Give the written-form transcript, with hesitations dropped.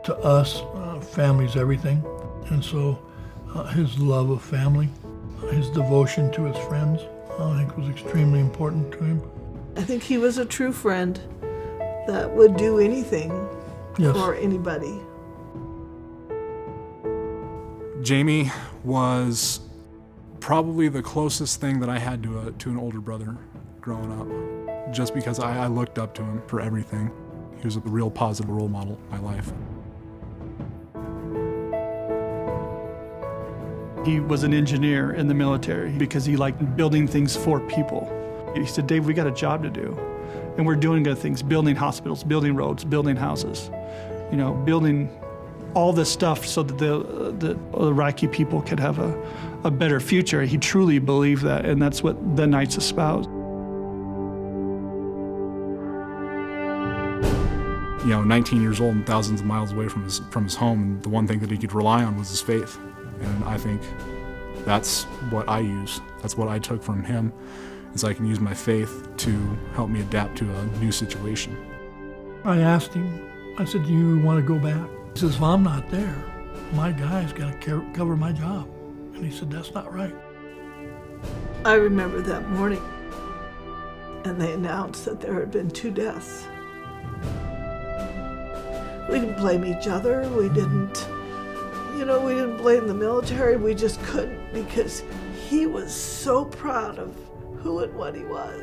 To us, family's everything. And so his love of family, his devotion to his friends, I think was extremely important to him. I think he was a true friend that would do anything for anybody. Jamie was probably the closest thing that I had to an older brother growing up, just because I looked up to him for everything. He was a real positive role model in my life. He was an engineer in the military because he liked building things for people. He said, Dave, we got a job to do. And we're doing good things, building hospitals, building roads, building houses, you know, building all this stuff so that the Iraqi people could have a better future. He truly believed that, and that's what the Knights espoused. You know, 19 years old and thousands of miles away from his home, and the one thing that he could rely on was his faith. And I think that's what I use. That's what I took from him, is I can use my faith to help me adapt to a new situation. I asked him, I said, do you want to go back? He says, if I'm not there, my guy's got to cover my job. And he said, that's not right. I remember that morning, and they announced that there had been 2 deaths. We didn't blame each other. We didn't, we didn't blame the military. We just couldn't, because he was so proud of who and what he was.